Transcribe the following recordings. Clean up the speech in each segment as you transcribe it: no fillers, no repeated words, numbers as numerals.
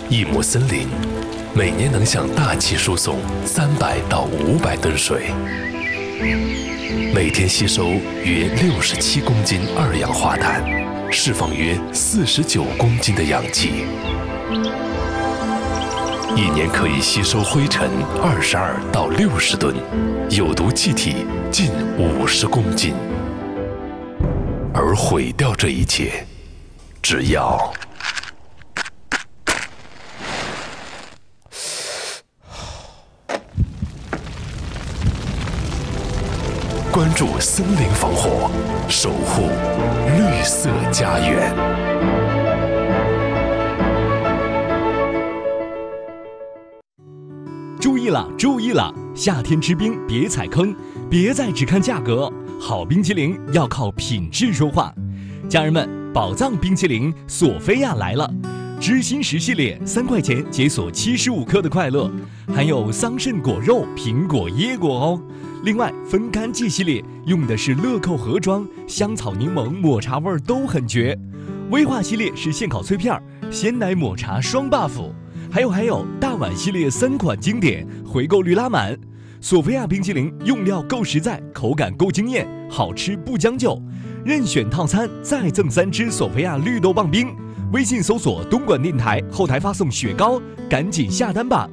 一亩森林每年能向大气输送300到500吨水，每天吸收约67公斤二氧化碳，释放约49公斤的氧气，一年可以吸收灰尘22到60吨，有毒气体近50公斤。而毁掉这一切，只要关注森林防火，守护绿色家园。 注意了，注意了！夏天吃冰别踩坑，别再只看价格，好冰淇淋要靠品质说话。家人们，宝藏冰淇淋索菲亚来了，知心10系列3块钱解锁75克的快乐，含有桑葚果肉、苹果、椰果哦。另外，分干季系列用的是乐扣盒装，香草柠檬、抹茶味都很绝。威化系列是现烤脆片，鲜奶抹茶双 buff。还有，大碗系列3款经典，回购率拉满。索菲亚冰淇淋用料够实在，口感够惊艳，好吃不将就。任选套餐再赠3支索菲亚绿豆棒冰。微信搜索东莞电台，后台发送雪糕，赶紧下单吧。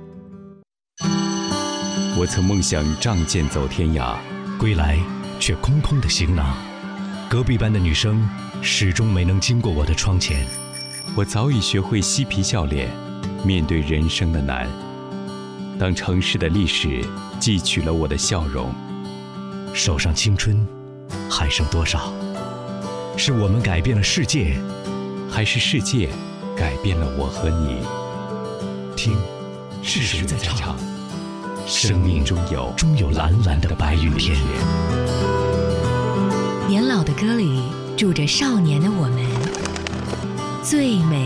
我曾梦想仗剑走天涯， 归来却空空的行囊。隔壁班的女生始终没能经过我的窗前。 我早已学会嬉皮笑脸，面对人生的难。当城市的历史汲取了我的笑容， 手上青春还剩多少？是我们改变了世界， 还是世界改变了我和你？ 听，是谁在唱？ 生命中有蓝蓝的白云天。 年老的歌里住着少年的我们，最美